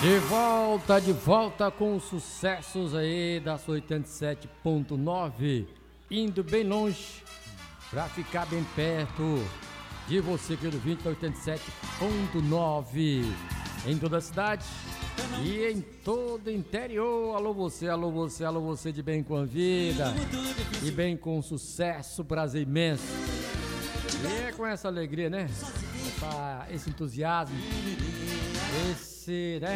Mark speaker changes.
Speaker 1: De volta com os sucessos aí da sua 87.9, indo bem longe pra ficar bem perto de você, querido ouvinte, da 87.9, em toda a cidade e em todo o interior. Alô você, alô você, alô você de bem com a vida e bem com sucesso, prazer imenso. E é com essa alegria, né? Esse entusiasmo, esse, né?